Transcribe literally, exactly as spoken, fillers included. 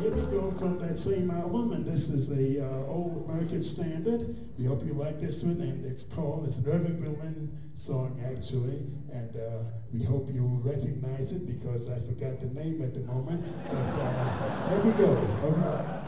here we go from that same album, and this is a uh, old American standard. We hope you like this one, and it's called, it's an Irving Berlin song actually, and uh, we hope you'll recognize it because I forgot the name at the moment, but uh, here we go. All right.